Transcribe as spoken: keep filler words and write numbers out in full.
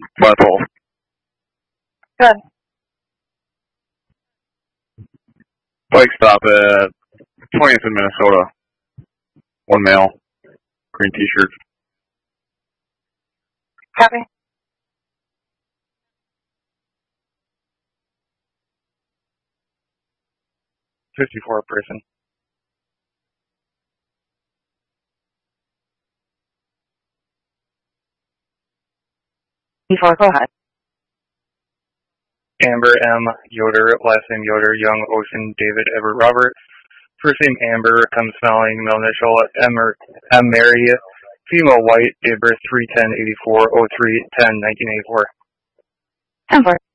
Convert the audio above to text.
Butthole. Good. Bike stop at twentieth in Minnesota. One male. Green t-shirt. Copy. fifty-four person. Before, go ahead. Amber M. Yoder, last name Yoder, Young Ocean, David Everett Robert. First name Amber, M spelling, male initial, M, M Mary, female white, date of birth three ten eighty-four, oh three ten nineteen eighty-four. ten four.